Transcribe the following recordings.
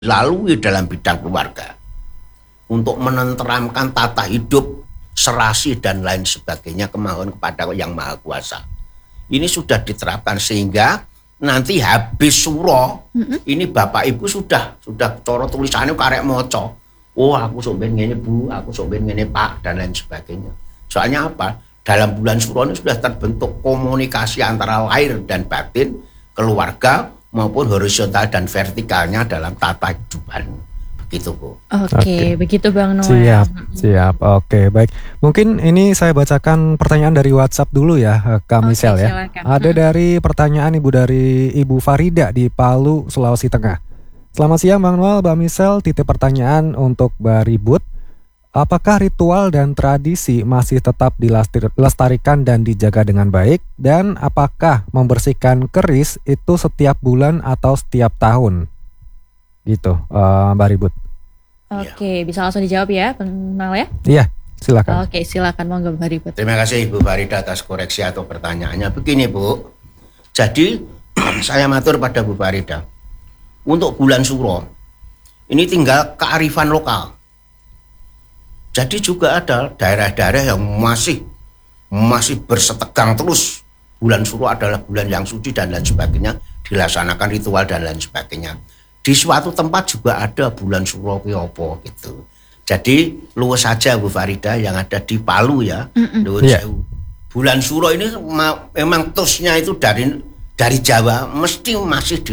lalui dalam bidang keluarga untuk menenteramkan tata hidup, serasi dan lain sebagainya, kemauan kepada Yang Maha Kuasa. Ini sudah diterapkan sehingga nanti habis suro, ini Bapak Ibu sudah coro tulisannya karek moco. Oh, aku sok ben ngene Bu, aku sok ben ngene Pak dan lain sebagainya. Soalnya apa? Dalam bulan suro ini sudah terbentuk komunikasi antara lahir dan batin, keluarga maupun horizontal dan vertikalnya dalam tata kehidupan. Begitu Bu. Oke, begitu Bang Noel. Siap. Oke, baik. Mungkin ini saya bacakan pertanyaan dari WhatsApp dulu ya, Kak Misel ya. Silakan. Ada dari pertanyaan dari Ibu Farida di Palu, Sulawesi Tengah. Selamat siang Bang Noel, Mbak Misel. Titip pertanyaan untuk Mbak Ribut. Apakah ritual dan tradisi masih tetap dilestarikan dan dijaga dengan baik? Dan apakah membersihkan keris itu setiap bulan atau setiap tahun? Gitu, Mbak Ribut. Oke, bisa langsung dijawab ya, Bang Noel ya? Iya, silakan. Oke, silakan monggo Mbak Ribut. Terima kasih Ibu Farida atas koreksi atau pertanyaannya. Begini Bu, jadi saya matur pada Bu Farida, untuk bulan Suro ini tinggal kearifan lokal. Jadi juga ada daerah-daerah yang masih bersetegang terus. Bulan Suro adalah bulan yang suci dan lain sebagainya, dilaksanakan ritual dan lain sebagainya. Di suatu tempat juga ada bulan Suro Kyopo gitu. Jadi luwes saja Bu Farida yang ada di Palu ya. Bulan Suro ini memang tosnya itu dari Jawa mesti masih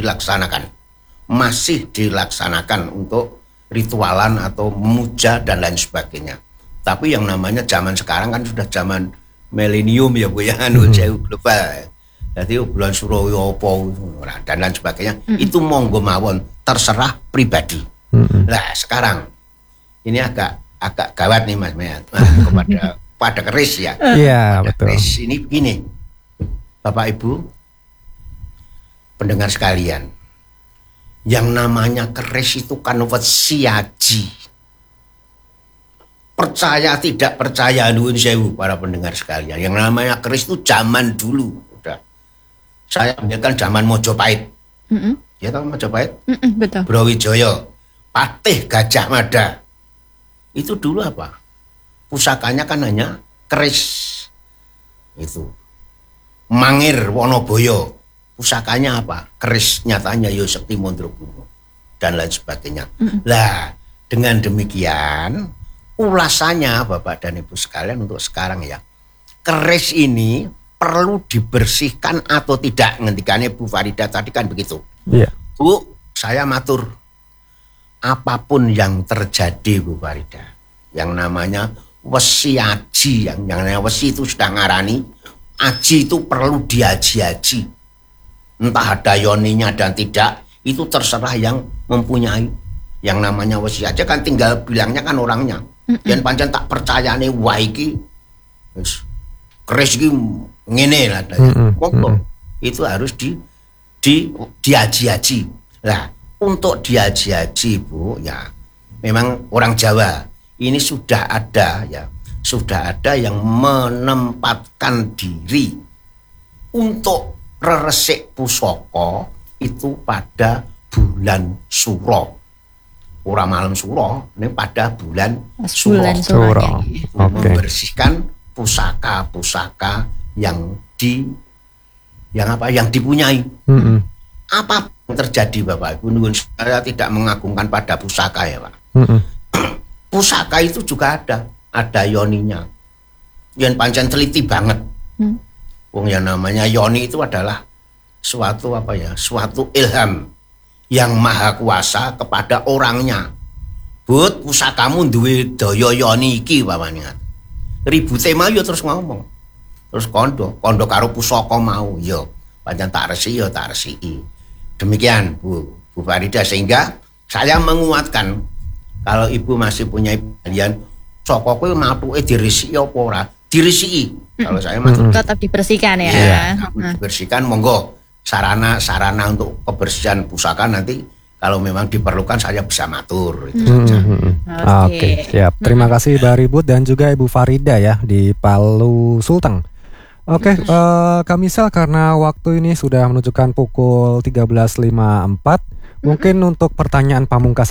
dilaksanakan untuk ritualan atau memuja dan lain sebagainya. Tapi yang namanya zaman sekarang kan sudah zaman milenium ya Bu ya, jauh global. Jadi bulan Suro Yopo dan lain sebagainya itu monggo mawon, terserah pribadi. Nah sekarang ini agak gawat nih Mas Mayat pada keris ya. Iya betul. Keris ini begini, Bapak Ibu pendengar sekalian. Yang namanya keris itu kan wesiaji. Percaya tidak percaya nuwun sewu para pendengar sekalian. Yang namanya keris itu zaman dulu. Udah. Saya ambilkan zaman Mojopahit. Ya tahu Mojopahit? Betul. Brawijaya, Patih Gajah Mada. Itu dulu apa? Pusakanya kan hanya keris. Itu. Mangir Wonoboyo. Pusakanya apa? Keris, nyatanya yo Sekti Mondrokuno dan lain sebagainya. Lah, dengan demikian ulasannya Bapak dan Ibu sekalian untuk sekarang ya. Keris ini perlu dibersihkan atau tidak? Ngendikannya Bu Farida tadi kan begitu. Iya. Bu, saya matur. Apapun yang terjadi Bu Farida, yang namanya wesiaji, yang namanya wesi itu sudah ngarani, aji itu perlu diaji-aji. Entah ada yoninya dan tidak, itu terserah yang mempunyai. Yang namanya wesi aja kan tinggal bilangnya kan orangnya. Yang pancen tak percaya nih wah iki keris iki ngene lah. Itu harus diaji-aji. Lah, untuk diaji-aji Bu ya, memang orang Jawa ini sudah ada yang menempatkan diri untuk reresik pusaka itu pada bulan Suro. Orang malam Suro, ini pada bulan Suro. Membersihkan pusaka-pusaka yang dipunyai. Apa yang terjadi Bapak Ibu? Saya tidak mengagungkan pada pusaka ya Pak. Pusaka itu juga ada yoninya. Yang pancen teliti banget. Wong yang namanya yoni itu adalah suatu ilham yang maha kuasa kepada orangnya. But pusakamu duwe daya yoni iki pamane. Ribute mau yo terus ngomong. Terus kondo karo pusaka mau yo pancen tak resiki. Demikian Bu Farida, sehingga saya menguatkan kalau Ibu masih punya kalian saka kowe mathuke diresiki apa ora? Diresiki. Kalau saya tetap dibersihkan ya. Iya, dibersihkan monggo. Sarana untuk kebersihan pusaka nanti kalau memang diperlukan saya bisa matur itu saja. Oke, siap. Terima kasih Mbak Ribut dan juga Ibu Farida ya di Palu Sulteng. Oke, Kak Misel, karena waktu ini sudah menunjukkan pukul 13.54, Mungkin untuk pertanyaan pamungkas